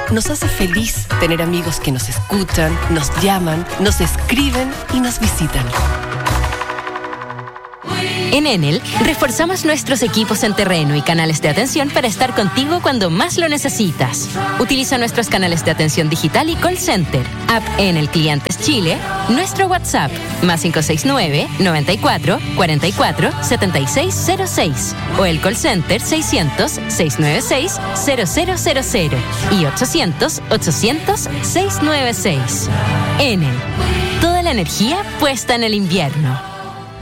Nos hace feliz tener amigos que nos escuchan, nos llaman, nos escriben y nos visitan. En Enel, reforzamos nuestros equipos en terreno y canales de atención para estar contigo cuando más lo necesitas. Utiliza nuestros canales de atención digital y call center, app Enel Clientes Chile, nuestro WhatsApp, +569 94 44 7606 o el call center 600 696 0000 y 800 800 696. Enel, toda la energía puesta en el invierno.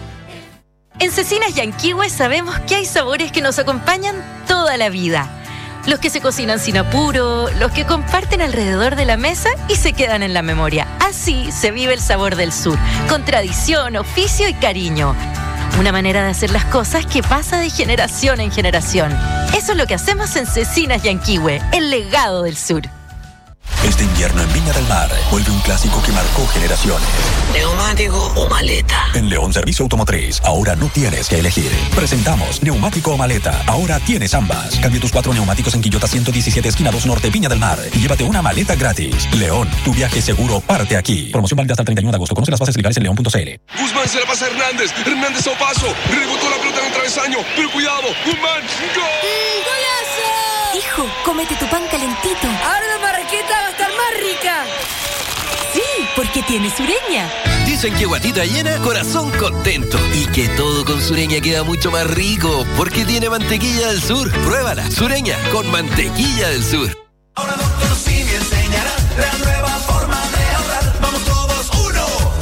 En Cecinas Yanquihue sabemos que hay sabores que nos acompañan toda la vida. Los que se cocinan sin apuro, los que comparten alrededor de la mesa y se quedan en la memoria. Así se vive el sabor del sur, con tradición, oficio y cariño. Una manera de hacer las cosas que pasa de generación en generación. Eso es lo que hacemos en Cecinas Yanquihue, el legado del sur. Este invierno en Viña del Mar vuelve un clásico que marcó generaciones. ¿Neumático o maleta? En León Servicio Automotriz, ahora no tienes que elegir. Presentamos neumático o maleta. Ahora tienes ambas. Cambia tus 4 neumáticos en Quillota 117, esquina 2 Norte, Viña del Mar. Y llévate una maleta gratis. León, tu viaje seguro parte aquí. Promoción válida hasta el 31 de agosto. Conoce las bases legales en león.cl. Guzmán se la pasa a Hernández. Hernández a un paso. Rebotó la pelota en el travesaño. Pero cuidado. Guzmán. ¡Gol! ¡Golazo! Hijo, cómete tu pan calentito. Ahora la marraqueta va a estar más rica. Sí, porque tiene Sureña. Dicen que guatita llena, corazón contento. Y que todo con Sureña queda mucho más rico, porque tiene mantequilla del sur. Pruébala, Sureña, con mantequilla del sur. Ahora Dr. Simi enseñará la nueva forma de ahorrar. Vamos todos, 1,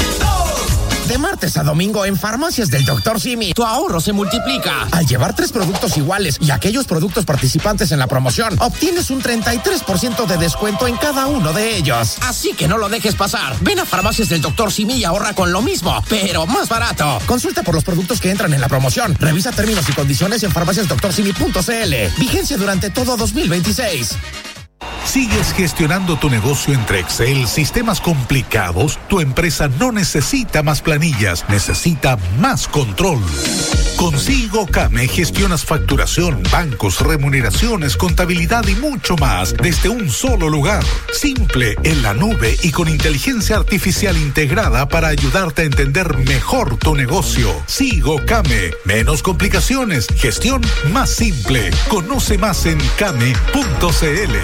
2. De martes a domingo en Farmacias del Dr. Simi, tu ahorro se multiplica. Al llevar 3 productos iguales y aquellos productos participantes en la promoción, obtienes un 33% de descuento en cada uno de ellos. Así que no lo dejes pasar. Ven a Farmacias del Dr. Simi y ahorra con lo mismo, pero más barato. Consulta por los productos que entran en la promoción. Revisa términos y condiciones en farmaciasdoctorsimi.cl. Vigencia durante todo 2026. ¿Sigues gestionando tu negocio entre Excel, sistemas complicados? Tu empresa no necesita más planillas, necesita más control. Con SigoCame gestionas facturación, bancos, remuneraciones, contabilidad y mucho más desde un solo lugar. Simple, en la nube y con inteligencia artificial integrada para ayudarte a entender mejor tu negocio. SigoCame, menos complicaciones, gestión más simple. Conoce más en came.cl.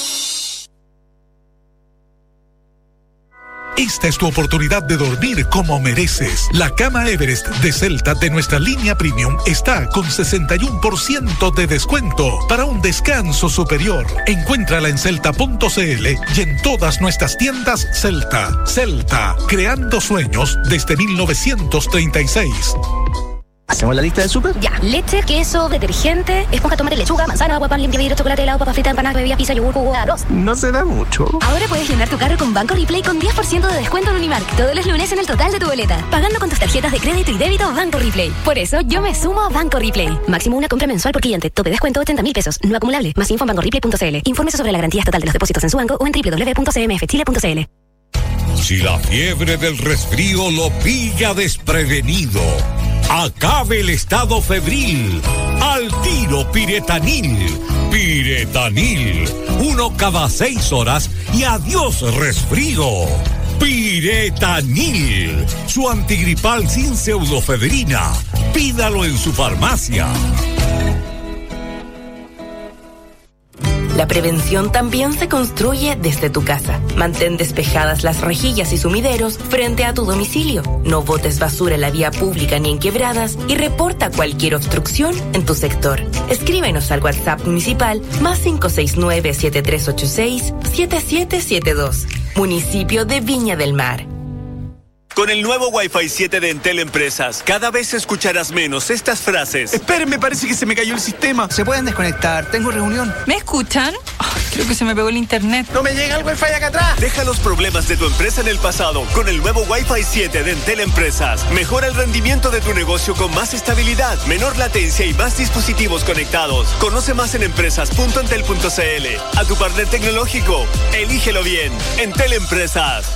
Esta es tu oportunidad de dormir como mereces. La cama Everest de Celta de nuestra línea premium está con 61% de descuento para un descanso superior. Encuéntrala en celta.cl y en todas nuestras tiendas Celta. Celta, creando sueños desde 1936. ¿Hacemos la lista del súper? Ya, leche, queso, detergente, esponja, tomate, lechuga, manzana, agua, pan, limpia, vidrio, chocolate, helado, papa frita, empanadas, bebidas, pizza, yogur, jugo, arroz. No se da mucho. Ahora puedes llenar tu carro con Banco Replay con 10% de descuento en Unimark todos los lunes en el total de tu boleta, pagando con tus tarjetas de crédito y débito Banco Replay. Por eso yo me sumo a Banco Replay. Máximo una compra mensual por cliente. Tope descuento 80.000 pesos. No acumulable. Más info en bancoreplay.cl. Infórmese sobre la garantía estatal de los depósitos en su banco o en www.cmfchile.cl. Si la fiebre del resfrío lo pilla desprevenido, acabe el estado febril. Al tiro Piretanil. Piretanil. 1 cada 6 horas y adiós resfrío. Piretanil. Su antigripal sin pseudofedrina. Pídalo en su farmacia. La prevención también se construye desde tu casa. Mantén despejadas las rejillas y sumideros frente a tu domicilio. No botes basura en la vía pública ni en quebradas y reporta cualquier obstrucción en tu sector. Escríbenos al WhatsApp municipal +569 7386 7772. Municipio de Viña del Mar. Con el nuevo Wi-Fi 7 de Entel Empresas, cada vez escucharás menos estas frases. Esperen, parece que se me cayó el sistema. ¿Se pueden desconectar? Tengo reunión. ¿Me escuchan? Creo que se me pegó el internet. ¡No me llega el Wi-Fi acá atrás! Deja los problemas de tu empresa en el pasado con el nuevo Wi-Fi 7 de Entel Empresas. Mejora el rendimiento de tu negocio con más estabilidad, menor latencia y más dispositivos conectados. Conoce más en empresas.entel.cl. A tu partner tecnológico, elígelo bien. Entel Empresas.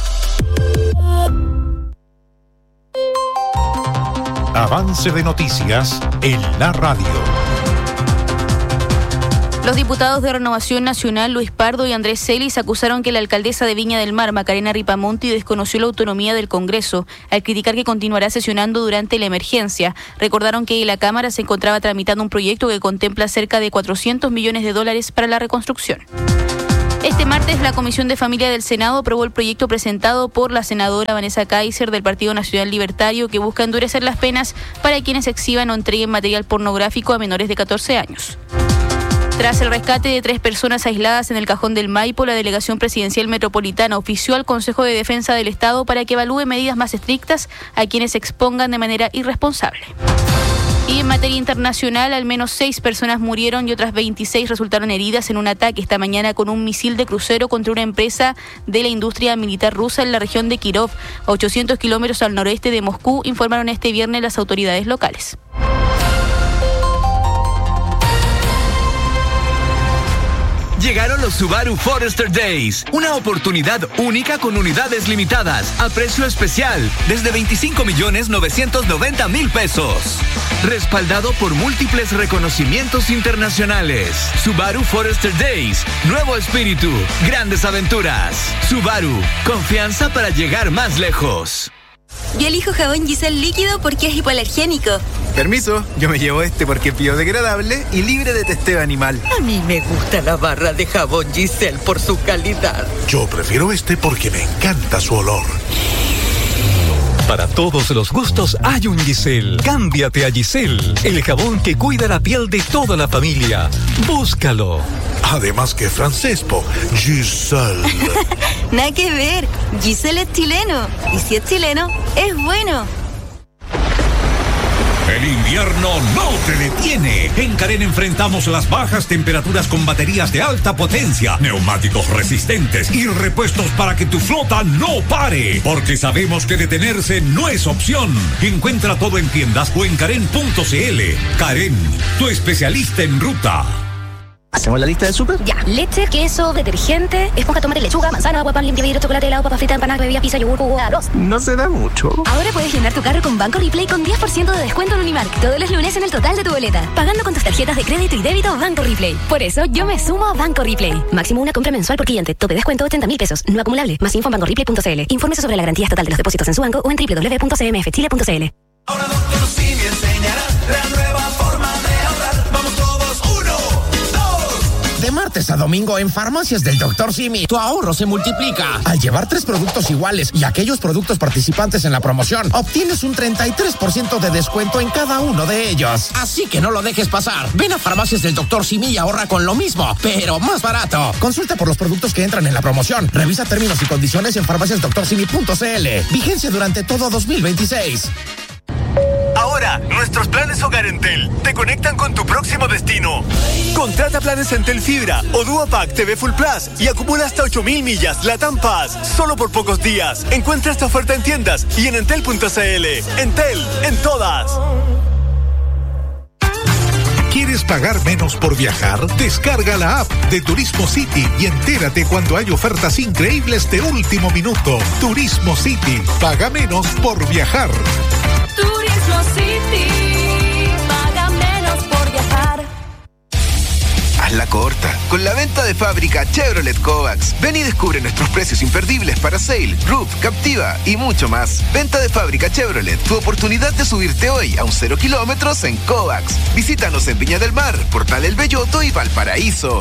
Avance de noticias en la radio. Los diputados de Renovación Nacional, Luis Pardo y Andrés Celis, acusaron que la alcaldesa de Viña del Mar, Macarena Ripamonti, desconoció la autonomía del Congreso al criticar que continuará sesionando durante la emergencia. Recordaron que la Cámara se encontraba tramitando un proyecto que contempla cerca de $400 millones para la reconstrucción. Este martes, la Comisión de Familia del Senado aprobó el proyecto presentado por la senadora Vanessa Kaiser del Partido Nacional Libertario, que busca endurecer las penas para quienes exhiban o entreguen material pornográfico a menores de 14 años. Tras el rescate de 3 personas aisladas en el Cajón del Maipo, la Delegación Presidencial Metropolitana ofició al Consejo de Defensa del Estado para que evalúe medidas más estrictas a quienes se expongan de manera irresponsable. Y en materia internacional, al menos 6 personas murieron y otras 26 resultaron heridas en un ataque esta mañana con un misil de crucero contra una empresa de la industria militar rusa en la región de Kirov, a 800 kilómetros al noreste de Moscú, informaron este viernes las autoridades locales. Llegaron los Subaru Forester Days, una oportunidad única con unidades limitadas, a precio especial, desde 25.990.000 pesos. Respaldado por múltiples reconocimientos internacionales. Subaru Forester Days, nuevo espíritu, grandes aventuras. Subaru, confianza para llegar más lejos. Yo elijo jabón Giselle líquido porque es hipoalergénico. Permiso, yo me llevo este porque es biodegradable y libre de testeo animal. A mí me gusta la barra de jabón Giselle por su calidad. Yo prefiero este porque me encanta su olor. Para todos los gustos hay un Giselle. Cámbiate a Giselle, el jabón que cuida la piel de toda la familia. Búscalo. Además que francés, Giselle. Nada que ver, Giselle es chileno. Y si es chileno, es bueno. El invierno no te detiene. En Carén enfrentamos las bajas temperaturas con baterías de alta potencia, neumáticos resistentes y repuestos para que tu flota no pare. Porque sabemos que detenerse no es opción. Encuentra todo en tiendas o en Carén.cl. Carén, tu especialista en ruta. ¿Hacemos la lista del súper? Ya. Leche, queso, detergente, esponja, tomate, lechuga, manzana, agua, pan, limpia, vidrio, chocolate, helado, papa frita, empanadas, bebida, pizza, yogur, jugo, arroz. No se da mucho. Ahora puedes llenar tu carro con Banco Replay con 10% de descuento en Unimark todos los lunes en el total de tu boleta, pagando con tus tarjetas de crédito y débito Banco Replay. Por eso yo me sumo a Banco Replay. Máximo una compra mensual por cliente. Tope descuento 80.000 pesos. No acumulable. Más info en bancoreplay.cl. Infórmese sobre la garantía estatal de los depósitos en su banco o en www.cmfchile.cl. Ahora Dr. Simi enseñará la nueva forma de ahorrar. Vamos todos, 1, 2. De martes a domingo en Farmacias del Dr. Simi, tu ahorro se multiplica. Al llevar 3 productos iguales y aquellos productos participantes en la promoción, obtienes un 33% de descuento en cada uno de ellos. Así que no lo dejes pasar. Ven a Farmacias del Dr. Simi y ahorra con lo mismo, pero más barato. Consulta por los productos que entran en la promoción. Revisa términos y condiciones en farmaciasdrcimi.cl. Vigencia durante todo 2026. Ahora, nuestros planes Hogar Entel te conectan con tu próximo destino. Contrata planes Entel Fibra o Duopack TV Full Plus y acumula hasta 8.000 millas LATAM Pass solo por pocos días. Encuentra esta oferta en tiendas y en entel.cl. Entel, en todas. ¿Quieres pagar menos por viajar? Descarga la app de Turismo City y entérate cuando hay ofertas increíbles de último minuto. Turismo City, paga menos por viajar. Turismo City, paga menos por viajar. Hazla corta. Con la venta de fábrica Chevrolet Kovacs. Ven y descubre nuestros precios imperdibles para Sail, Roof, Captiva y mucho más. Venta de fábrica Chevrolet. Tu oportunidad de subirte hoy a un 0 kilómetros en Kovacs. Visítanos en Viña del Mar, Portal El Belloto y Valparaíso.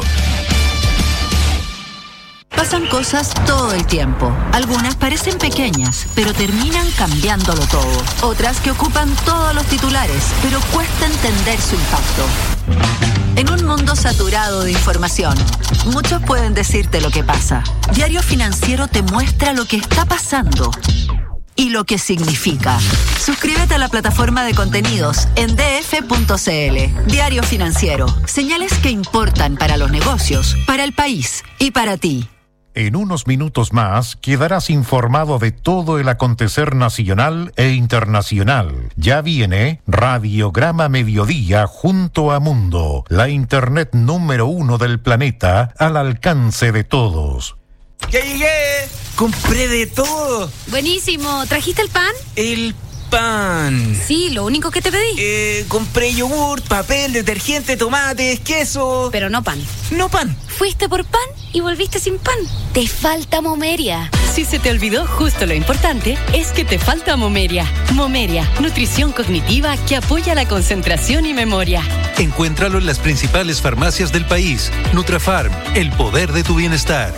Pasan cosas todo el tiempo. Algunas parecen pequeñas, pero terminan cambiándolo todo. Otras que ocupan todos los titulares, pero cuesta entender su impacto. En un mundo saturado de información, muchos pueden decirte lo que pasa. Diario Financiero te muestra lo que está pasando y lo que significa. Suscríbete a la plataforma de contenidos en df.cl. Diario Financiero. Señales que importan para los negocios, para el país y para ti. En unos minutos más quedarás informado de todo el acontecer nacional e internacional. Ya viene Radiograma Mediodía junto a Mundo, la internet número 1 del planeta al alcance de todos. ¡Ya llegué! ¡Compré de todo! Buenísimo. ¿Trajiste el pan? El pan. Sí, lo único que te pedí. Compré yogur, papel, detergente, tomates, queso. Pero no pan. No pan. Fuiste por pan y volviste sin pan. Te falta Momeria. Si se te olvidó justo lo importante, es que te falta Momeria. Momeria, nutrición cognitiva que apoya la concentración y memoria. Encuéntralo en las principales farmacias del país. Nutrafarm, el poder de tu bienestar.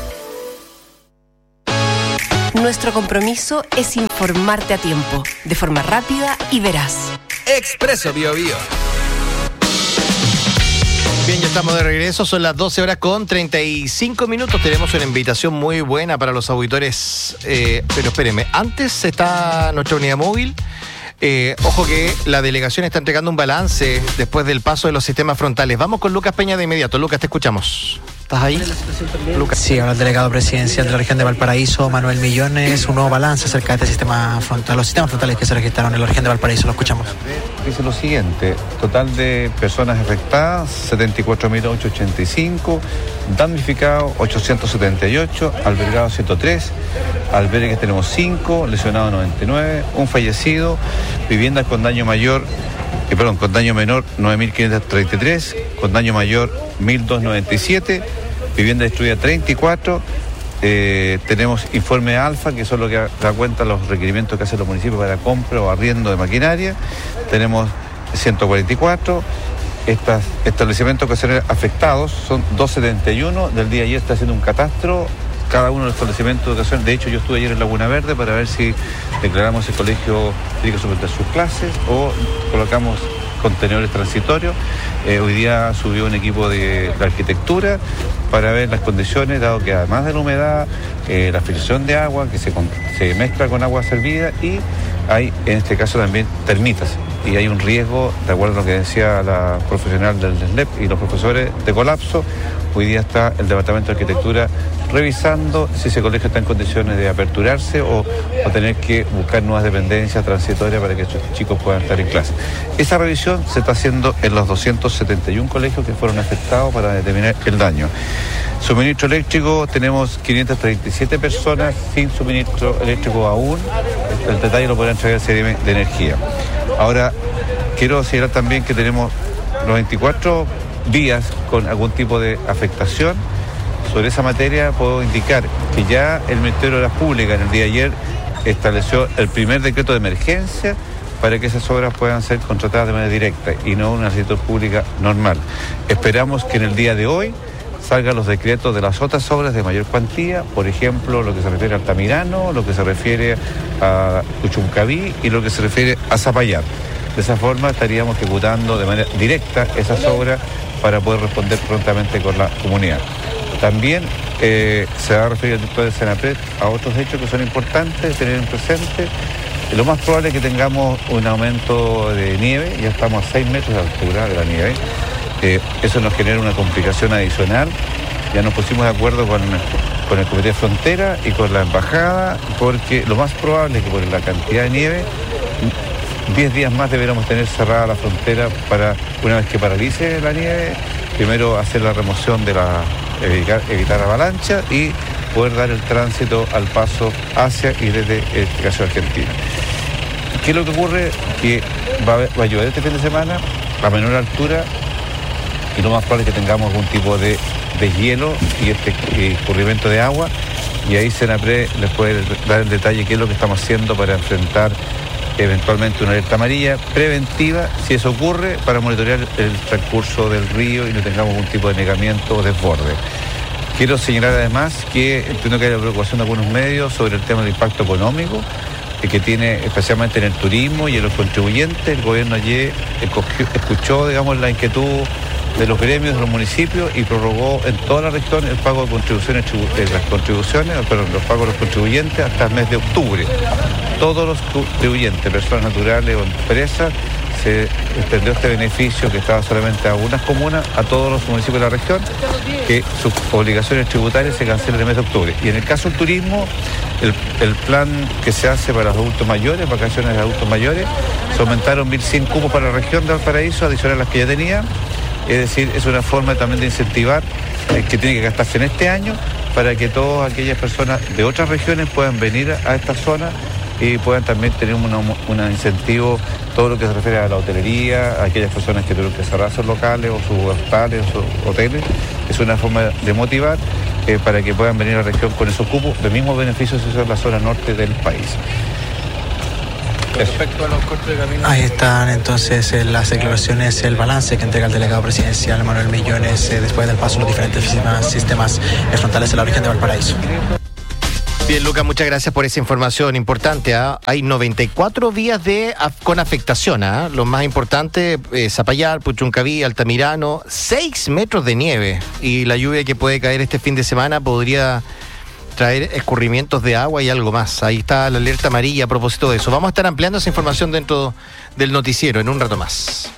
Nuestro compromiso es informarte a tiempo, de forma rápida y veraz. Expreso Bio Bio. Bien, ya estamos de regreso, son las 12:35. Tenemos una invitación muy buena para los auditores, pero espérenme, antes está nuestra unidad móvil. Ojo que la delegación está entregando un balance después del paso de los sistemas frontales. Vamos con Lucas Peña de inmediato. Lucas, te escuchamos. ¿Estás ahí? Lucas. Sí, ahora el delegado presidencial de la región de Valparaíso, Manuel Millones, un nuevo balance acerca de este sistema frontal, los sistemas frontales que se registraron en la región de Valparaíso. Lo escuchamos. Dice lo siguiente: total de personas afectadas 74.885, damnificados 878, albergados 103, albergues tenemos 5, lesionados 99, un fallecido, viviendas con daño mayor, con daño menor 9.533, con daño mayor 1.297, vivienda destruida 34. Tenemos informe alfa, que son lo que da cuenta los requerimientos que hacen los municipios para compra o arriendo de maquinaria. Tenemos 144. Estos establecimientos que son afectados son 271. Del día de ayer está haciendo un catastro cada uno de los establecimientos de educación. De hecho, yo estuve ayer en Laguna Verde para ver si declaramos el colegio tiene que suspender sus clases o colocamos contenedores transitorios. Hoy día subió un equipo de la arquitectura para ver las condiciones, dado que además de la humedad, la filtración de agua que se mezcla con agua servida, y hay en este caso también termitas, y hay un riesgo, de acuerdo a lo que decía la profesional del SLEP y los profesores, de colapso. Hoy día está el Departamento de Arquitectura revisando si ese colegio está en condiciones de aperturarse o tener que buscar nuevas dependencias transitorias para que esos chicos puedan estar en clase. Esa revisión se está haciendo en los 271 colegios que fueron afectados para determinar el daño. Suministro eléctrico, tenemos 537 personas sin suministro eléctrico aún. El detalle lo podrán traer el CDM de energía. Ahora, quiero señalar también que tenemos los 24 vías con algún tipo de afectación. Sobre esa materia puedo indicar que ya el Ministerio de Obras Públicas en el día de ayer estableció el primer decreto de emergencia para que esas obras puedan ser contratadas de manera directa y no una solicitud pública normal. Esperamos que en el día de hoy salgan los decretos de las otras obras de mayor cuantía, por ejemplo, lo que se refiere a Altamirano, lo que se refiere a Cuchuncaví y lo que se refiere a Zapallar. De esa forma estaríamos ejecutando de manera directa esas obras para poder responder prontamente con la comunidad. También se va a referir el director de Senapred a otros hechos que son importantes tener en presente. Lo más probable es que tengamos un aumento de nieve, ya estamos a 6 metros de altura de la nieve. Eso nos genera una complicación adicional. Ya nos pusimos de acuerdo con el Comité de Frontera y con la Embajada, porque lo más probable es que por la cantidad de nieve, 10 días más deberíamos tener cerrada la frontera para, una vez que paralice la nieve, primero hacer la remoción de evitar avalancha y poder dar el tránsito al paso hacia y desde este caso Argentina. ¿Qué es lo que ocurre? Que va a llover este fin de semana a menor altura y lo más probable es que tengamos algún tipo de hielo y escurrimiento de agua, y ahí Senapred les puede dar el detalle qué es lo que estamos haciendo para enfrentar eventualmente una alerta amarilla preventiva, si eso ocurre, para monitorear el transcurso del río y no tengamos algún tipo de negamiento o desborde. Quiero señalar además que entiendo que hay la preocupación de algunos medios sobre el tema del impacto económico que tiene especialmente en el turismo y en los contribuyentes. El gobierno ayer escuchó, digamos, la inquietud de los gremios, de los municipios, y prorrogó en toda la región el pago de contribuciones, los pagos de los contribuyentes hasta el mes de octubre. Todos los contribuyentes, personas naturales o empresas, se extendió este beneficio que estaba solamente a algunas comunas, a todos los municipios de la región, que sus obligaciones tributarias se cancelan en el mes de octubre. Y en el caso del turismo, el plan que se hace para los adultos mayores, vacaciones de adultos mayores, se aumentaron 1.100 cupos para la región de Valparaíso, adicional a las que ya tenía. Es decir, es una forma también de incentivar que tiene que gastarse en este año para que todas aquellas personas de otras regiones puedan venir a esta zona y puedan también tener un incentivo todo lo que se refiere a la hotelería, a aquellas personas que tuvieron que cerrar sus locales o sus hostales o sus hoteles. Es una forma de motivar para que puedan venir a la región con esos cupos de mismos beneficios si son la zona norte del país. Respecto a los cortes de camino. Ahí están entonces las declaraciones, el balance que entrega el delegado presidencial Manuel Millones después del paso de los diferentes sistemas frontales de la región de Valparaíso. Bien, Lucas, muchas gracias por esa información importante. Hay 94 vías con afectación. Lo más importante, Zapallar, Puchuncaví, Altamirano, 6 metros de nieve. Y la lluvia que puede caer este fin de semana podría traer escurrimientos de agua y algo más. Ahí está la alerta amarilla a propósito de eso. Vamos a estar ampliando esa información dentro del noticiero en un rato más.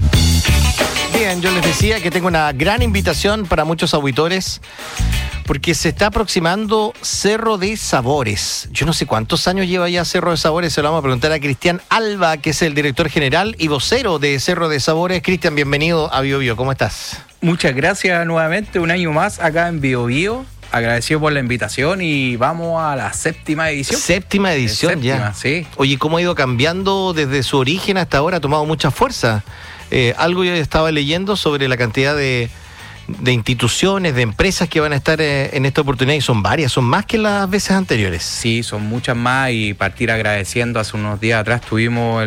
Bien, yo les decía que tengo una gran invitación para muchos auditores porque se está aproximando Cerro de Sabores. Yo no sé cuántos años lleva ya Cerro de Sabores, se lo vamos a preguntar a Cristian Alba, que es el director general y vocero de Cerro de Sabores. Cristian, bienvenido a Bio Bio, ¿cómo estás? Muchas gracias nuevamente, un año más acá en Bio Bio. Agradecido por la invitación y vamos a la 7ª edición. Séptima edición ya. Sí. Oye, ¿cómo ha ido cambiando desde su origen hasta ahora? Ha tomado mucha fuerza. Algo yo estaba leyendo sobre la cantidad de instituciones, de empresas que van a estar en esta oportunidad y son varias, son más que las veces anteriores. Sí, son muchas más y partir agradeciendo. Hace unos días atrás tuvimos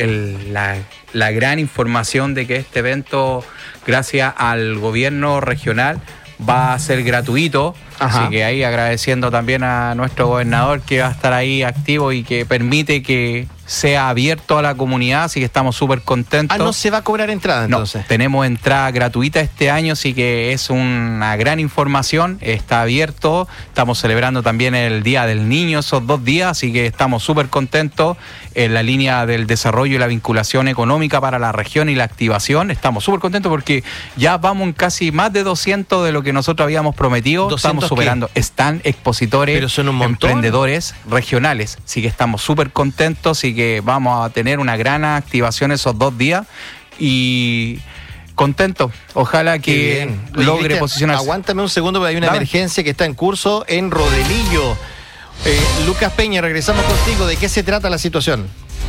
la gran información de que este evento, gracias al gobierno regional, va a ser gratuito. Ajá. Así que ahí agradeciendo también a nuestro gobernador que va a estar ahí activo y que permite que sea abierto a la comunidad, así que estamos súper contentos. ¿No se va a cobrar entrada entonces? No, tenemos entrada gratuita este año, así que es una gran información, está abierto, estamos celebrando también el Día del Niño esos 2 días, así que estamos súper contentos en la línea del desarrollo y la vinculación económica para la región y la activación, estamos súper contentos porque ya vamos en casi más de 200 de lo que nosotros habíamos prometido, estamos superando, están expositores, pero son un montón, emprendedores regionales, así que estamos súper contentos y que vamos a tener una gran activación esos 2 días y contento. Ojalá que logre posicionarse. Aguántame un segundo porque hay una emergencia que está en curso en Rodelillo. Lucas Peña, regresamos contigo. ¿De qué se trata la situación?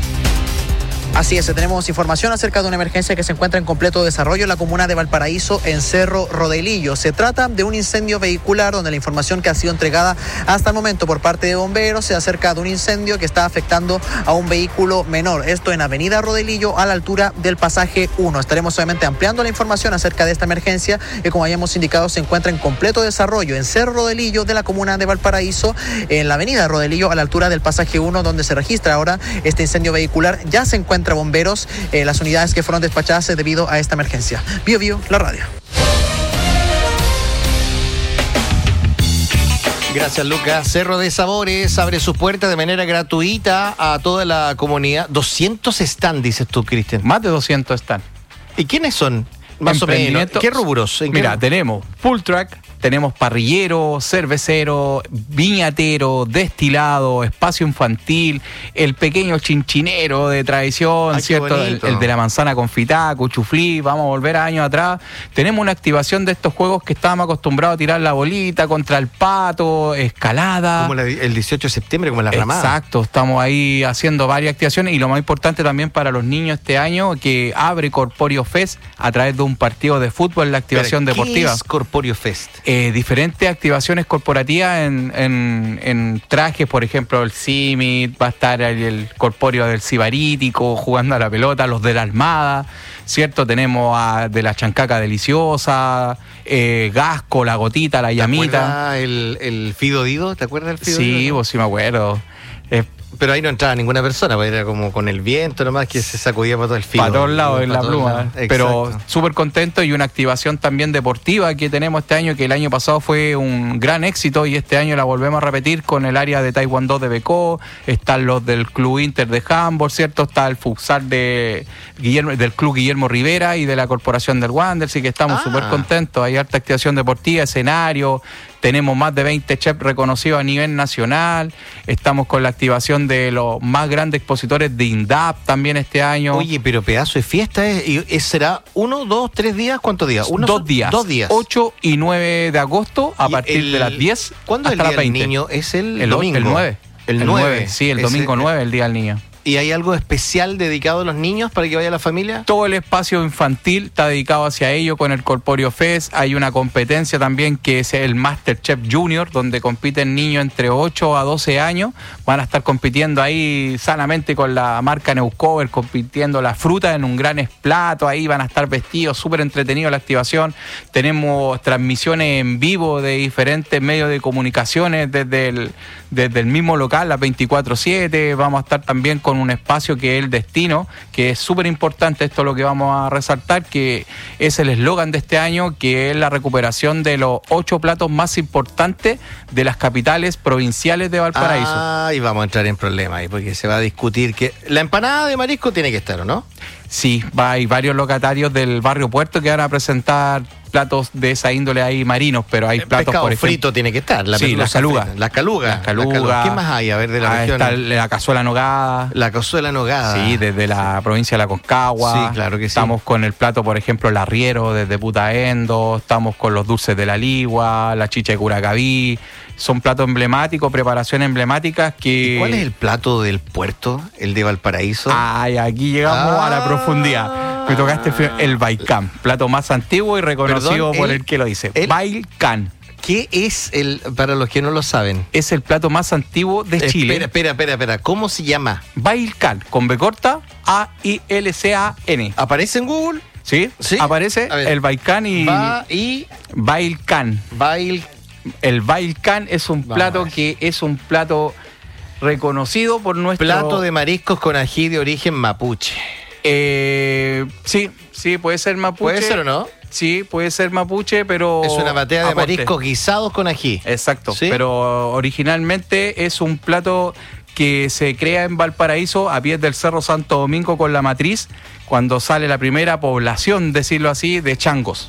Así es, tenemos información acerca de una emergencia que se encuentra en completo desarrollo en la comuna de Valparaíso, en Cerro Rodelillo. Se trata de un incendio vehicular donde la información que ha sido entregada hasta el momento por parte de bomberos se acerca de un incendio que está afectando a un vehículo menor. Esto en Avenida Rodelillo a la altura del pasaje 1. Estaremos obviamente ampliando la información acerca de esta emergencia que, como habíamos indicado, se encuentra en completo desarrollo en Cerro Rodelillo de la comuna de Valparaíso, en la Avenida Rodelillo a la altura del pasaje 1, donde se registra ahora este incendio vehicular. Ya se encuentra bomberos, las unidades que fueron despachadas debido a esta emergencia. Bio Bio, la radio. Gracias, Lucas. Cerro de Sabores abre sus puertas de manera gratuita a toda la comunidad. 200 stands, dices tú, Cristian. Más de 200 stands. ¿Y quiénes son? Más o menos. ¿Qué rubros? Mira, tenemos full track, tenemos parrillero, cervecero, viñatero, destilado, espacio infantil, el pequeño chinchinero de tradición, ¿cierto? El de la manzana confitada, cuchuflí, vamos a volver a años atrás. Tenemos una activación de estos juegos que estábamos acostumbrados a tirar la bolita contra el pato, escalada. Como el 18 de septiembre, como la ramada. Exacto, estamos ahí haciendo varias activaciones y lo más importante también para los niños este año, que abre Corporio Fest a través de un partido de fútbol, la activación deportiva. ¿Qué es Corporio Fest? Diferentes activaciones corporativas en trajes, por ejemplo, el CIMIT, va a estar el corpóreo del Cibarítico jugando a la pelota, los de la Armada, ¿cierto? Tenemos de la Chancaca Deliciosa, Gasco, la Gotita, la Llamita. ¿Te acuerdas el Fido Dido? ¿Te acuerdas del Fido Dido? Sí, pues sí me acuerdo. Pero ahí no entraba ninguna persona, porque era como con el viento nomás que se sacudía para todo el filo. Para todos lados, en la pluma. Pero súper contento y una activación también deportiva que tenemos este año, que el año pasado fue un gran éxito y este año la volvemos a repetir con el área de Taekwondo de Becó, están los del Club Inter de Handball, ¿cierto? Está el futsal del Club Guillermo Rivera y de la Corporación del Wander, así que estamos súper contentos. Hay harta activación deportiva, escenario. Tenemos más de 20 chefs reconocidos a nivel nacional. Estamos con la activación de los más grandes expositores de INDAP también este año. Oye, pero pedazo de fiesta. ¿Será 1, 2, 3 días? ¿Cuántos días? 2 días. 2 días. 8 y 9 de agosto a partir de las 10 ¿Cuándo es el Día del Niño? ¿Es el domingo? El 9. El 9. Sí, el domingo 9, el Día del Niño. ¿Y hay algo especial dedicado a los niños para que vaya la familia? Todo el espacio infantil está dedicado hacia ello con el Corpóreo Fest. Hay una competencia también que es el MasterChef Junior, donde compiten niños entre 8 a 12 años. Van a estar compitiendo ahí sanamente con la marca Neucover, compitiendo la fruta en un gran plato. Ahí van a estar vestidos, súper entretenido la activación. Tenemos transmisiones en vivo de diferentes medios de comunicaciones desde el mismo local, las 24/7. Vamos a estar también con un espacio que es el destino, que es súper importante. Esto es lo que vamos a resaltar, que es el eslogan de este año, que es la recuperación de los 8 platos más importantes de las capitales provinciales de Valparaíso. Y vamos a entrar en problemas ahí, porque se va a discutir que la empanada de marisco tiene que estar, ¿o no? Sí, hay varios locatarios del barrio Puerto que van a presentar platos de esa índole ahí marinos, pero hay platos, pescado por ejemplo, frito tiene que estar. Las calugas. Las calugas. ¿Qué más hay? A ver, de la región. Está la cazuela nogada. La cazuela nogada. Sí, desde la provincia de La Concagua. Sí, claro que sí. Estamos con el plato, por ejemplo, el arriero desde Putaendo. Estamos con los dulces de la Ligua, la chicha de Curacaví. Son platos emblemáticos, preparaciones emblemáticas que... ¿Y cuál es el plato del puerto, el de Valparaíso? Ay, aquí llegamos a la profundidad. Me tocaste el Bailcán, plato más antiguo y reconocido por el que lo dice. Bailcán. ¿Qué es para los que no lo saben? Es el plato más antiguo de Chile. Espera. ¿Cómo se llama? Bailcán, con B corta, A-I-L-C-A-N. ¿Aparece en Google? Sí, aparece el Bailcán y... Bailcán. El Bailcán es un plato que es un plato reconocido por nuestro... Plato de mariscos con ají de origen mapuche. Sí, puede ser mapuche. ¿Puede ser o no? Sí, puede ser mapuche, pero... Es una batea de mariscos guisados con ají. Exacto, ¿sí? Pero originalmente es un plato que se crea en Valparaíso, a pies del Cerro Santo Domingo con la matriz, cuando sale la primera población, decirlo así, de changos.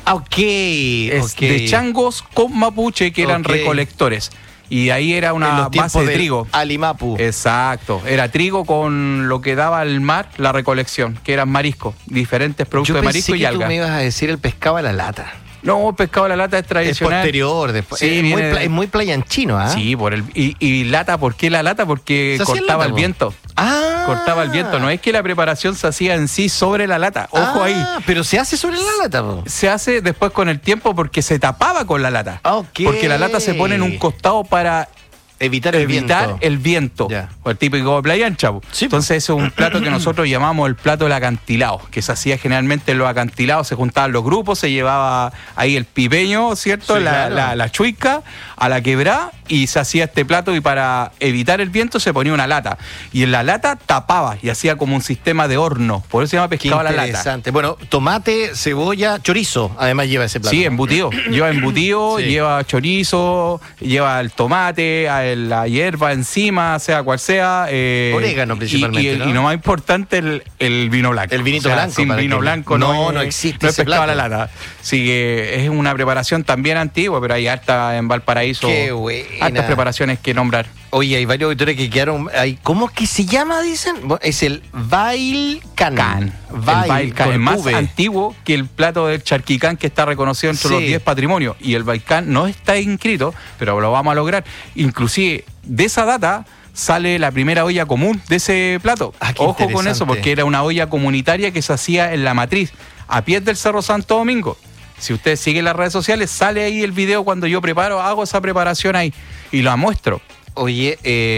De changos con mapuche, que eran recolectores. Y ahí era una base de trigo. Alimapu. Exacto. Era trigo con lo que daba al mar la recolección, que eran mariscos, diferentes productos de marisco y algas. Tú me ibas a decir el pescado a la lata. No, el pescado a la lata es tradicional. Es posterior, después. Sí, es muy playanchino, ¿ah? Sí, y lata, ¿por qué la lata? Porque cortaba el viento. Cortaba el viento. No es que la preparación se hacía en sí sobre la lata. Ojo ahí. Pero se hace sobre la lata, po. Se hace después con el tiempo porque se tapaba con la lata. Porque la lata se pone en un costado para evitar el viento. O el típico playa ancha. Sí, entonces ese es un plato que nosotros llamamos el plato del acantilado, que se hacía generalmente en los acantilados, se juntaban los grupos, se llevaba ahí el pipeño, ¿cierto? Sí, la chuica a la quebrada, y se hacía este plato, y para evitar el viento se ponía una lata, y en la lata tapaba y hacía como un sistema de horno, por eso se llama pescado a la lata. Interesante. Bueno, tomate, cebolla, chorizo, además lleva ese plato. Sí, embutido. Lleva embutido, sí. Lleva chorizo, lleva el tomate, la hierba encima, sea cual sea. Orégano principalmente, ¿no? Y lo más importante, el vino blanco. El vinito blanco. Sin vino blanco no existe. No es pescado a la lata. Sí, es una preparación también antigua, pero hay harta en Valparaíso. Qué buena. Hartas preparaciones que nombrar. Oye, hay varios auditores que quedaron... ¿Cómo es que se llama, dicen? Es el Bailcán. El Bailcán es más antiguo que el plato del charquicán, que está reconocido entre los 10 patrimonios. Y el Bailcán no está inscrito, pero lo vamos a lograr. Inclusive, de esa data sale la primera olla común de ese plato. Ojo con eso, porque era una olla comunitaria que se hacía en la matriz, a pies del Cerro Santo Domingo. Si ustedes siguen las redes sociales, sale ahí el video cuando yo hago esa preparación ahí y la muestro. Oye,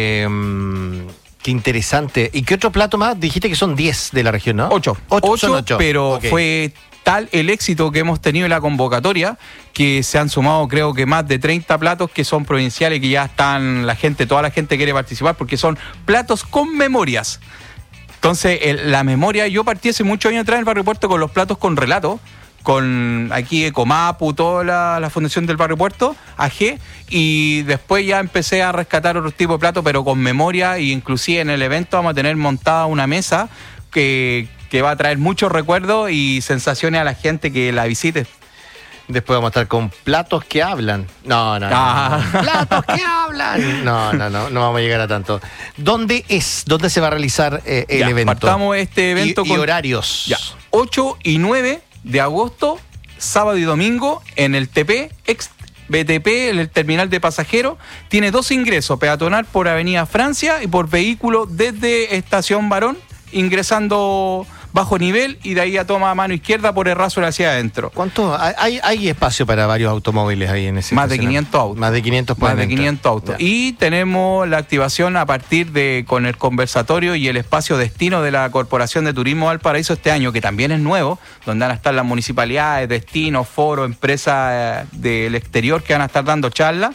qué interesante. ¿Y qué otro plato más? Dijiste que son 10 de la región, ¿no? 8, pero fue tal el éxito que hemos tenido en la convocatoria que se han sumado, creo que más de 30 platos que son provinciales, que ya están, toda la gente quiere participar porque son platos con memorias. Entonces, la memoria, yo partí hace muchos años atrás en el Barrio Puerto con los platos con relato, con aquí Ecomapu, toda la fundación del Barrio Puerto, AG, y después ya empecé a rescatar otro tipo de platos, pero con memoria, y inclusive en el evento vamos a tener montada una mesa que va a traer muchos recuerdos y sensaciones a la gente que la visite. Después vamos a estar con platos que hablan. No. ¡Platos que hablan! No vamos a llegar a tanto. ¿Dónde se va a realizar el evento? Partamos este evento y horarios. 8 y 9 de agosto, sábado y domingo, en el TP BTP, el terminal de pasajeros, tiene 2 ingresos, peatonal por Avenida Francia y por vehículo desde Estación Barón, ingresando bajo nivel, y de ahí a toma a mano izquierda por Errázuriz hacia adentro. ¿Cuánto? Hay espacio para varios automóviles ahí en ese Más de 500 autos. Más de 500 Más de 500 autos. Ya. Y tenemos la activación a partir de con el conversatorio y el espacio destino de la Corporación de Turismo Valparaíso este año, que también es nuevo, donde van a estar las municipalidades, destinos, foros, empresas del exterior que van a estar dando charlas.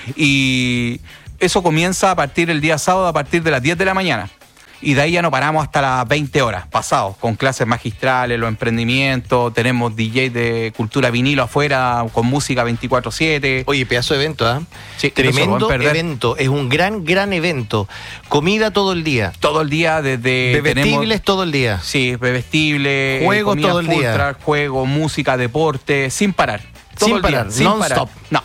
Y eso comienza a partir del día sábado, a partir de las 10 de la mañana. Y de ahí ya no paramos hasta las 20 horas, pasados, con clases magistrales, los emprendimientos, tenemos DJ de cultura vinilo afuera, con música 24/7. Oye, pedazo de evento, ¿ah? Sí, tremendo evento, es un gran evento. Comida todo el día. Todo el día, desde... Bebestibles todo el día. Sí, bebestibles, juegos todo el día. Juegos, música, deporte, sin parar. Sin parar, non-stop.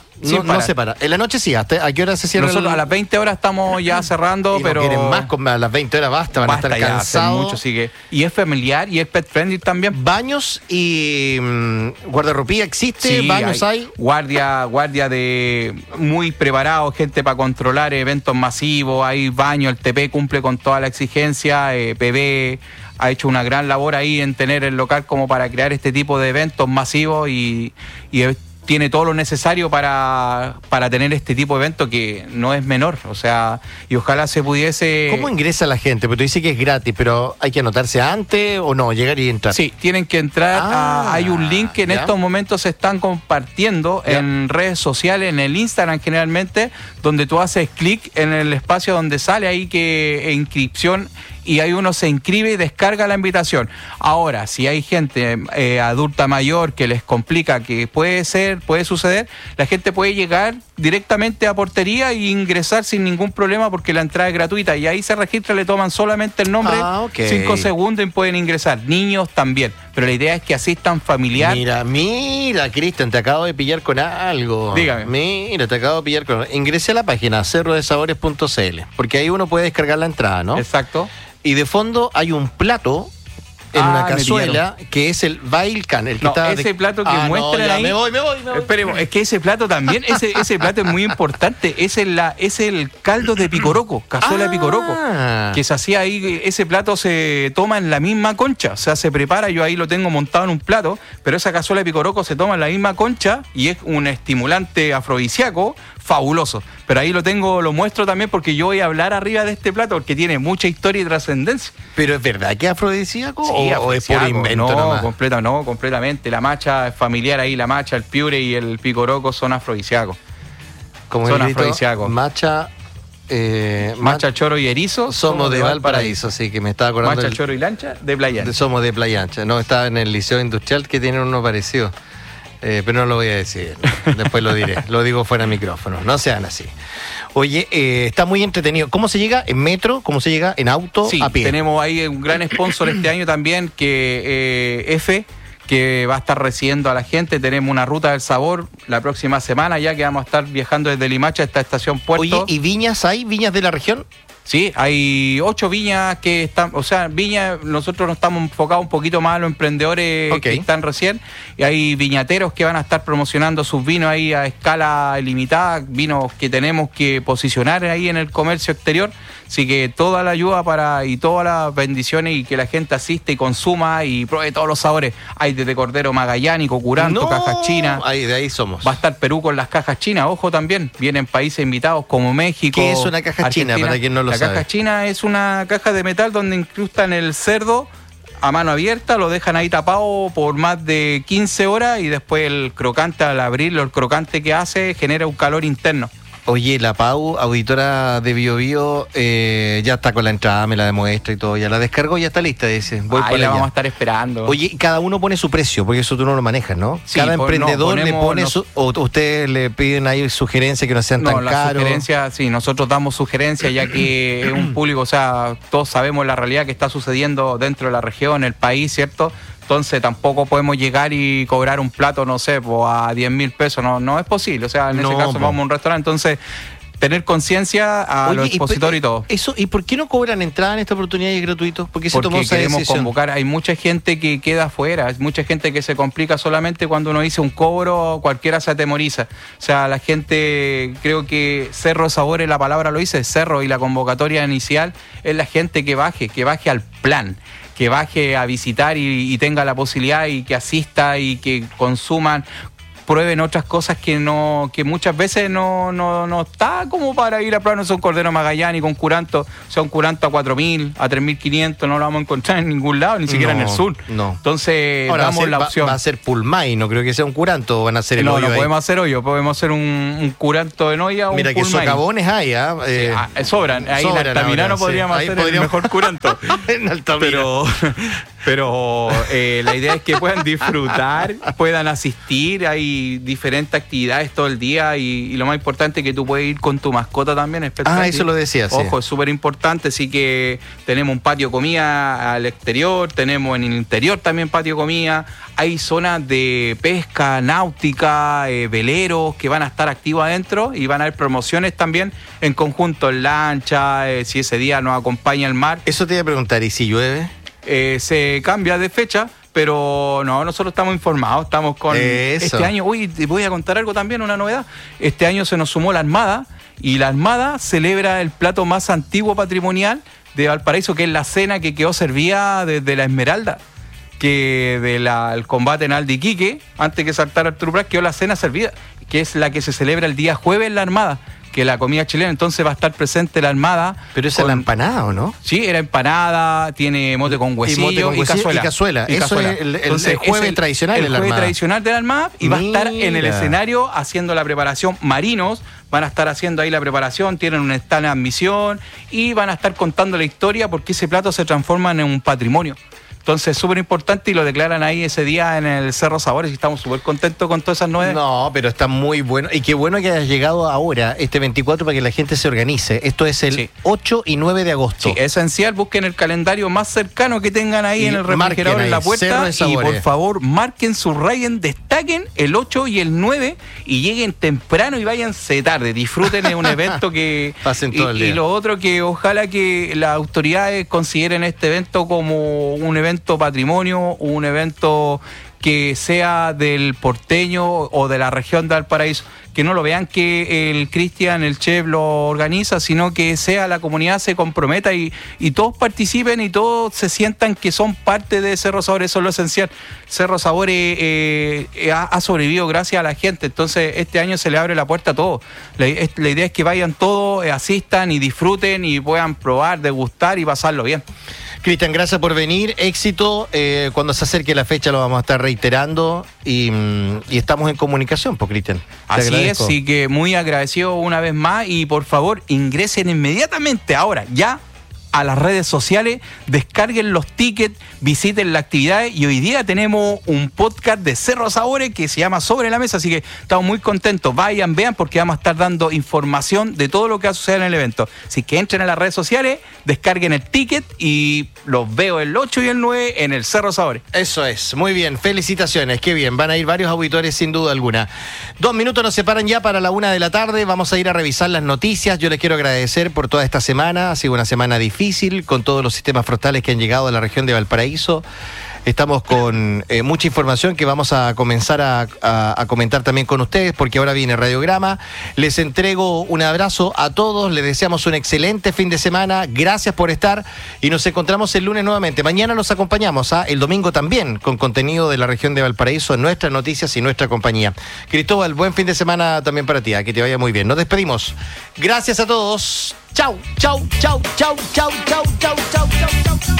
No se para. En la noche sí, ¿hasta a qué hora se cierra? Nosotros a las 20 horas estamos ya cerrando, pero... No quieren más, a las 20 horas van a estar cansados. Mucho, sigue. Y es familiar y es pet friendly también. ¿Baños y guardarropía existe? Sí, ¿Baños hay? Guardia de muy preparado, gente para controlar eventos masivos, hay baño, el TP cumple con toda la exigencia, PB ha hecho una gran labor ahí en tener el local como para crear este tipo de eventos masivos y tiene todo lo necesario para tener este tipo de evento que no es menor, o sea, y ojalá se pudiese... ¿Cómo ingresa la gente? Porque tú dices que es gratis, pero ¿hay que anotarse antes o no? ¿Llegar y entrar? Sí, tienen que entrar, hay un link que en estos momentos se están compartiendo en redes sociales, en el Instagram generalmente, donde tú haces clic en el espacio donde sale ahí que inscripción, y ahí uno se inscribe y descarga la invitación. Ahora, si hay gente adulta mayor que les complica, que puede suceder, la gente puede llegar directamente a portería e ingresar sin ningún problema porque la entrada es gratuita y ahí se registra, le toman solamente el nombre, 5 segundos y pueden ingresar. Niños también, pero la idea es que asistan familiar. Mira, Cristian, te acabo de pillar con algo. Dígame. Mira, te acabo de pillar con algo. Ingresé a la página cerrodesabores.cl porque ahí uno puede descargar la entrada, ¿no? Exacto. Y de fondo hay un plato en una cazuela que es el Bailcan, el que está ese plato que muestran ahí. Me voy. Esperemos, es que ese plato también, ese plato es muy importante, es el caldo de picoroco, cazuela de picoroco, que se hacía ahí, ese plato se toma en la misma concha, o sea, se prepara, yo ahí lo tengo montado en un plato, pero esa cazuela de picoroco se toma en la misma concha y es un estimulante afrodisíaco fabuloso. Pero ahí lo muestro también porque yo voy a hablar arriba de este plato porque tiene mucha historia y trascendencia. ¿Pero es verdad que es afrodisíaco? Sí, ¿O es por invento nomás? Completamente. La macha es familiar ahí, la macha, el piure y el picoroco son afrodisíacos. Son afrodisíacos. Macha, choro y erizo. Somos de Valparaíso, sí, que me estaba acordando. Macha, choro y lancha, de Playa Ancha. Somos de Playa Ancha. No, estaba en el Liceo Industrial que tiene uno parecido. Pero no lo voy a decir, después lo diré, lo digo fuera de micrófono, no sean así. Oye, está muy entretenido. ¿Cómo se llega? ¿En metro? ¿Cómo se llega? ¿En auto? Sí, ¿A pie? Tenemos ahí un gran sponsor este año también, que que va a estar recibiendo a la gente. Tenemos una ruta del sabor la próxima semana ya que vamos a estar viajando desde Limache a esta estación Puerto. Oye, ¿y viñas hay? ¿Viñas de la región? Sí, hay 8 viñas que están, o sea, viñas, nosotros nos estamos enfocados un poquito más a los emprendedores que están recién, y hay viñateros que van a estar promocionando sus vinos ahí a escala limitada, vinos que tenemos que posicionar ahí en el comercio exterior, así que toda la ayuda y todas las bendiciones y que la gente asiste y consuma y pruebe todos los sabores. Hay desde cordero magallánico, curanto, cajas chinas. De ahí somos. Va a estar Perú con las cajas chinas, ojo también, vienen países invitados como México. ¿Qué es una caja china para quien no lo sabe? La caja china es una caja de metal donde incrustan el cerdo a mano abierta, lo dejan ahí tapado por más de 15 horas y después el crocante, al abrirlo, el crocante que hace genera un calor interno. Oye, la Pau, auditora de Bio Bio, ya está con la entrada, me la demuestra y todo, ya la descargó, ya está lista, dice. Ahí la vamos a estar esperando. Oye, cada uno pone su precio, porque eso tú no lo manejas, ¿no? Sí, cada emprendedor le pone o ustedes le piden ahí sugerencias que no sean tan caros. Sugerencias, sí, nosotros damos sugerencias ya que es un público, o sea, todos sabemos la realidad que está sucediendo dentro de la región, el país, ¿cierto? Entonces tampoco podemos llegar y cobrar un plato, no sé, a 10,000 pesos, no es posible. O sea, en ese caso vamos a un restaurante, entonces tener conciencia a los expositores y todo. Eso, ¿y por qué no cobran entrada en esta oportunidad y es gratuito? ¿Por qué se tomó esa queremos decisión? Convocar. Hay mucha gente que queda afuera, hay mucha gente que se complica solamente cuando uno dice un cobro, cualquiera se atemoriza. O sea, la gente, creo que Cerro Sabores, la palabra lo dice, Cerro, y la convocatoria inicial es la gente que baje al plan, que baje a visitar y tenga la posibilidad y que asista y que consuman, prueben otras cosas que muchas veces no está como para ir a probar, no son Cordero Magallanes con curanto, o sea, un curanto a 4.000, a 3.500, no lo vamos a encontrar en ningún lado, ni siquiera en el sur. No. Entonces, ahora, damos la opción. Va a ser pulmay, no creo que sea un curanto, van a hacer el hoyo. No podemos hacer hoyo, podemos hacer un curanto de noya o un mira que pulmay. socavones hay, sobran. Ahí en Altamirano ahora, podríamos hacer el mejor curanto. En Altamirano. Pero la idea es que puedan disfrutar, puedan asistir, hay diferentes actividades todo el día y lo más importante es que tú puedes ir con tu mascota también. Eso lo decía, sí. Ojo, es súper importante, así que tenemos un patio comida al exterior, tenemos en el interior también patio comida, hay zonas de pesca náutica, veleros que van a estar activos adentro y van a haber promociones también en conjunto, en lancha, si ese día nos acompaña el mar. Eso te iba a preguntar, ¿y si llueve? Se cambia de fecha, pero no, nosotros estamos informados, estamos con este año. Uy, te voy a contar algo también, una novedad. Este año se nos sumó la Armada y la Armada celebra el plato más antiguo patrimonial de Valparaíso, que es la cena que quedó servida desde la Esmeralda, que del combate en Alde Iquique, antes que saltara Arturo Prat, quedó la cena servida, que es la que se celebra el día jueves en la Armada, que la comida chilena, entonces va a estar presente la Armada. Pero esa es la empanada, ¿o no? Sí, era empanada, tiene mote con huesillo y cazuela. Eso es el jueves tradicional de la Armada. El jueves tradicional de la Armada y va a estar en el escenario haciendo la preparación. Marinos van a estar haciendo ahí la preparación, tienen un stand de admisión y van a estar contando la historia porque ese plato se transforma en un patrimonio. Entonces, súper importante y lo declaran ahí ese día en el Cerro Sabores y estamos súper contentos con todas esas novedades. No, pero está muy bueno. Y qué bueno que hayas llegado ahora, este 24, para que la gente se organice. Esto es el 8 y 9 de agosto. Sí, esencial. Busquen el calendario más cercano que tengan ahí en el refrigerador, en la puerta. Y por favor, marquen, subrayen, destaquen el 8 y el 9 y lleguen temprano y váyanse tarde. Disfruten de un evento que... Pasen todo el día. Y lo otro, que ojalá que las autoridades consideren este evento como un evento patrimonio, un evento que sea del porteño o de la región de Valparaíso, que no lo vean que el Cristian, el chef lo organiza, sino que sea la comunidad se comprometa y todos participen y todos se sientan que son parte de Cerro Sabores. Eso es lo esencial. Cerro Sabores ha sobrevivido gracias a la gente, entonces este año se le abre la puerta a todos. La idea es que vayan todos, asistan y disfruten y puedan probar, degustar y pasarlo bien. Cristian, gracias por venir, éxito, cuando se acerque la fecha lo vamos a estar reiterando y estamos en comunicación, pues, Cristian. Así es, así que muy agradecido una vez más y por favor ingresen inmediatamente ahora, ya, a las redes sociales, descarguen los tickets, visiten las actividades y hoy día tenemos un podcast de Cerro Sabores que se llama Sobre la Mesa, así que estamos muy contentos. Vayan, vean, porque vamos a estar dando información de todo lo que va a suceder en el evento. Así que entren a las redes sociales, descarguen el ticket y los veo el 8 y el 9 en el Cerro Sabores. Eso es, muy bien, felicitaciones, qué bien, van a ir varios auditores sin duda alguna. 2 minutos nos separan ya para la 1 de la tarde, vamos a ir a revisar las noticias. Yo les quiero agradecer por toda esta semana, ha sido una semana difícil con todos los sistemas frontales que han llegado a la región de Valparaíso. Estamos con mucha información que vamos a comenzar a comentar también con ustedes, porque ahora viene Radiograma. Les entrego un abrazo a todos, les deseamos un excelente fin de semana, gracias por estar y nos encontramos el lunes nuevamente. Mañana los acompañamos, el domingo también, con contenido de la región de Valparaíso, nuestras noticias y nuestra compañía. Cristóbal, buen fin de semana también para ti, que te vaya muy bien. Nos despedimos. Gracias a todos. Chau, chau, chau, chau, chau, chau, chau, chau, chau, chau.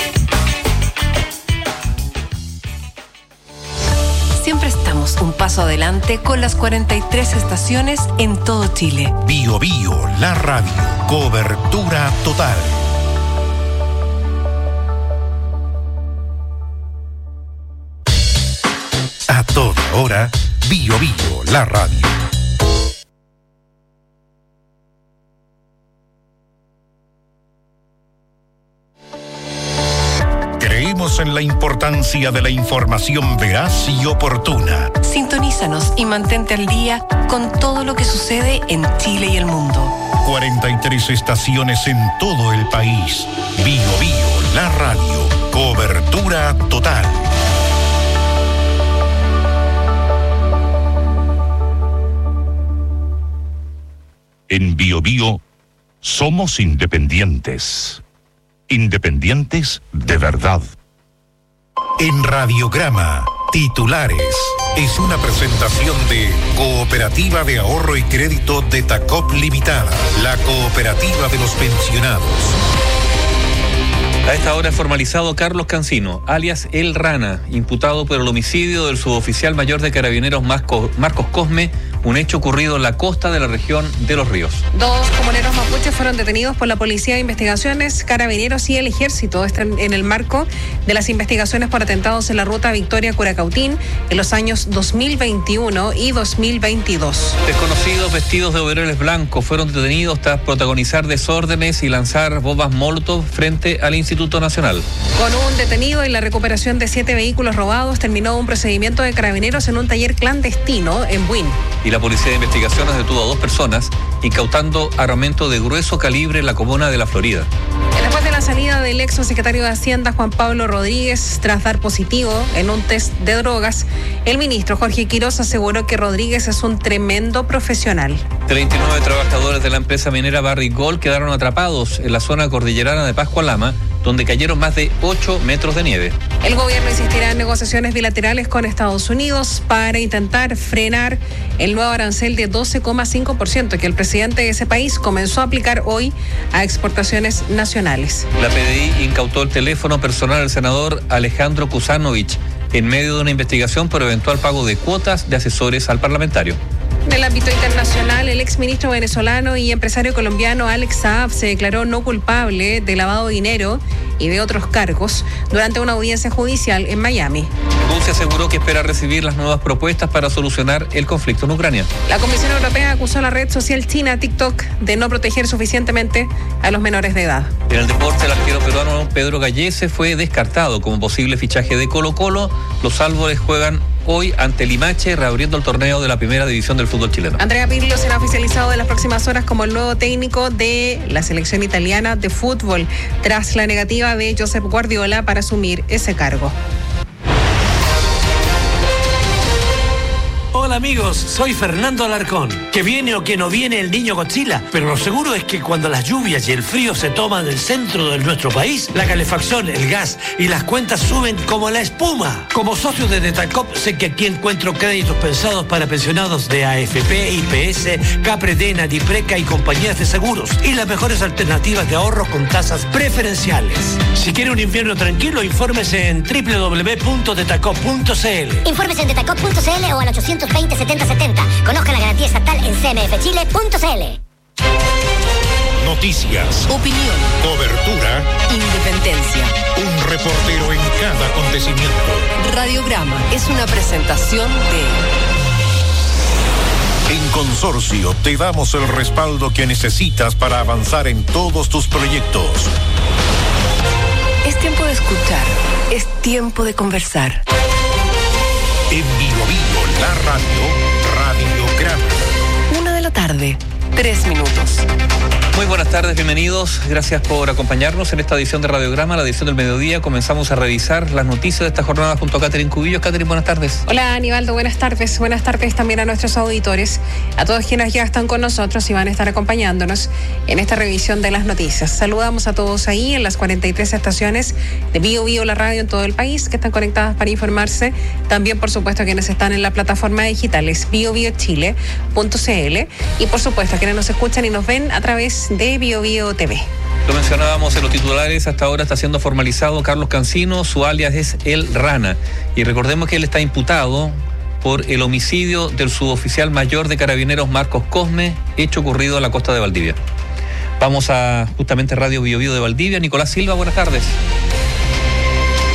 Siempre estamos un paso adelante con las 43 estaciones en todo Chile. Bio Bio, la radio, cobertura total. A toda hora, Bio Bio, la radio. Creemos en la importancia de la información veraz y oportuna. Sintonízanos y mantente al día con todo lo que sucede en Chile y el mundo. 43 estaciones en todo el país. Bio Bio, la radio. Cobertura total. En Bio Bio somos independientes. Independientes de verdad. En Radiograma, titulares. Es una presentación de Cooperativa de Ahorro y Crédito de Tacop Limitada, la cooperativa de los pensionados. A esta hora es formalizado Carlos Cancino, alias El Rana, imputado por el homicidio del suboficial mayor de Carabineros Marcos Cosme, un hecho ocurrido en la costa de la región de Los Ríos. 2 comuneros mapuches fueron detenidos por la Policía de Investigaciones, Carabineros y el Ejército en el marco de las investigaciones por atentados en la ruta Victoria-Curacautín en los años 2021 y 2022. Desconocidos vestidos de overoles blancos fueron detenidos tras protagonizar desórdenes y lanzar bombas Molotov frente al Instituto Nacional. Con un detenido y la recuperación de 7 vehículos robados, terminó un procedimiento de Carabineros en un taller clandestino en Buin. Y la Policía de Investigaciones detuvo a 2 personas, incautando armamento de grueso calibre en la comuna de La Florida. Después de la salida del ex secretario de Hacienda, Juan Pablo Rodríguez, tras dar positivo en un test de drogas, el ministro Jorge Quiroz aseguró que Rodríguez es un tremendo profesional. 39 trabajadores de la empresa minera Barrick Gold quedaron atrapados en la zona cordillerana de Pascualama, donde cayeron más de 8 metros de nieve. El gobierno insistirá en negociaciones bilaterales con Estados Unidos para intentar frenar el nuevo arancel de 12,5% que el presidente de ese país comenzó a aplicar hoy a exportaciones nacionales. La PDI incautó el teléfono personal del senador Alejandro Kusanovich en medio de una investigación por eventual pago de cuotas de asesores al parlamentario. En el ámbito internacional, el exministro venezolano y empresario colombiano Alex Saab se declaró no culpable de lavado de dinero y de otros cargos durante una audiencia judicial en Miami. Rusia aseguró que espera recibir las nuevas propuestas para solucionar el conflicto en Ucrania. La Comisión Europea acusó a la red social china TikTok de no proteger suficientemente a los menores de edad. En el deporte, el arquero peruano Pedro Gallese fue descartado como posible fichaje de Colo-Colo. Los Árboles juegan hoy ante Limache, reabriendo el torneo de la primera división del fútbol chileno. Andrea Pirlo será oficializado en las próximas horas como el nuevo técnico de la selección italiana de fútbol, tras la negativa de Josep Guardiola para asumir ese cargo. Hola amigos, soy Fernando Alarcón. Que viene o que no viene el niño Godzilla, pero lo seguro es que cuando las lluvias y el frío se toman el centro de nuestro país, la calefacción, el gas y las cuentas suben como la espuma. Como socio de Detacop, sé que aquí encuentro créditos pensados para pensionados de AFP, IPS, Capredena, Dipreca y compañías de seguros, y las mejores alternativas de ahorro con tasas preferenciales. Si quiere un invierno tranquilo, infórmese en www.detacop.cl. Infórmese en detacop.cl o al 820-7070. Conozca la garantía estatal en cmfchile.cl. Noticias, opinión, cobertura, independencia. Un reportero en cada acontecimiento. Radiograma es una presentación de... En Consorcio te damos el respaldo que necesitas para avanzar en todos tus proyectos. Es tiempo de escuchar, es tiempo de conversar. En Bio Bio, la radio, Radiograma. 1:00 p.m, 3 minutos. Muy buenas tardes, bienvenidos. Gracias por acompañarnos en esta edición de Radiograma, la edición del mediodía. Comenzamos a revisar las noticias de esta jornada junto a Catherine Cubillos. Catherine, buenas tardes. Hola, Aníbaldo, buenas tardes. Buenas tardes también a nuestros auditores, a todos quienes ya están con nosotros y van a estar acompañándonos en esta revisión de las noticias. Saludamos a todos ahí en las 43 estaciones de Bio Bio, la radio en todo el país, que están conectadas para informarse. También, por supuesto, a quienes están en la plataforma digital, es biobiochile.cl, y por supuesto a quienes nos escuchan y nos ven a través de Bio Bio TV. Lo mencionábamos en los titulares, hasta ahora está siendo formalizado Carlos Cancino, su alias es El Rana, y recordemos que él está imputado por el homicidio del suboficial mayor de Carabineros Marcos Cosme, hecho ocurrido en la costa de Valdivia. Vamos a justamente Radio Bio Bio de Valdivia. Nicolás Silva, buenas tardes.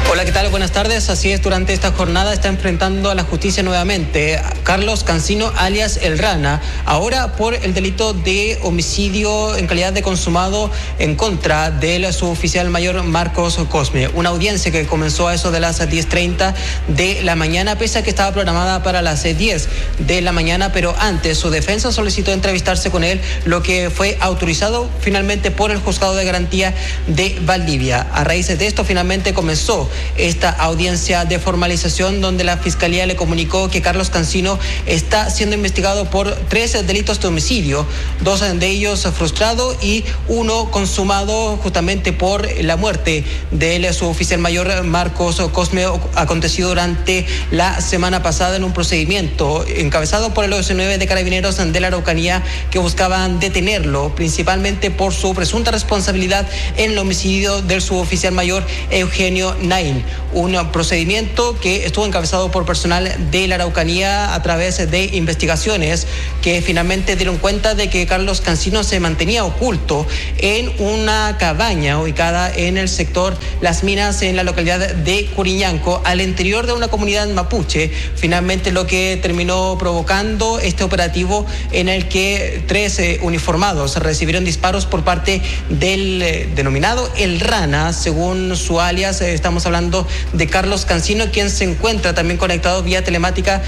Hola, ¿qué tal? Buenas tardes. Así es, durante esta jornada está enfrentando a la justicia nuevamente Carlos Cancino, alias El Rana, ahora por el delito de homicidio en calidad de consumado en contra del suboficial mayor Marcos Cosme. Una audiencia que comenzó a eso de las 10:30 de la mañana, pese a que estaba programada para las 10 de la mañana, pero antes su defensa solicitó entrevistarse con él, lo que fue autorizado finalmente por el Juzgado de Garantía de Valdivia. A raíz de esto, finalmente comenzó esta audiencia de formalización, donde la Fiscalía le comunicó que Carlos Cancino está siendo investigado por 3 delitos de homicidio, 2 de ellos frustrado y 1 consumado justamente por la muerte del suboficial mayor Marcos Cosme, acontecido durante la semana pasada en un procedimiento encabezado por el OS9 de Carabineros de la Araucanía, que buscaban detenerlo principalmente por su presunta responsabilidad en el homicidio del suboficial mayor Eugenio Naín. Un procedimiento que estuvo encabezado por personal de la Araucanía a través de investigaciones que finalmente dieron cuenta de que Carlos Cancino se mantenía oculto en una cabaña ubicada en el sector Las Minas, en la localidad de Curiñanco, al interior de una comunidad mapuche. Finalmente, lo que terminó provocando este operativo en el que 3 uniformados recibieron disparos por parte del denominado El Rana, según su alias. Estamos hablando de Carlos Cancino, quien se encuentra también conectado vía telemática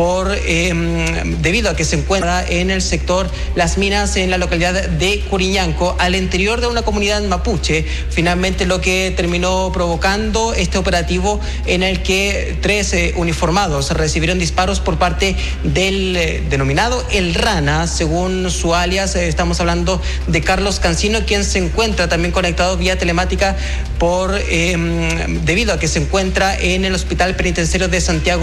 debido a que se encuentra en el sector Las Minas, en la localidad de Curiñanco, al interior de una comunidad mapuche. Finalmente, lo que terminó provocando este operativo en el que 3 uniformados recibieron disparos por parte del denominado El Rana, según su alias. Estamos hablando de Carlos Cancino, quien se encuentra también conectado vía telemática debido a que se encuentra en el Hospital Penitenciario de Santiago